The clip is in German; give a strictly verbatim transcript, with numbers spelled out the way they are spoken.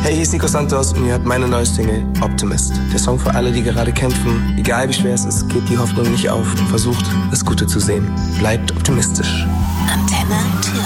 Hey, hier ist Nico Santos und ihr hört meine neue Single Optimist. Der Song für alle, die gerade kämpfen. Egal wie schwer es ist, gebt die Hoffnung nicht auf und versucht, das Gute zu sehen. Bleibt optimistisch. Antenne Alltime.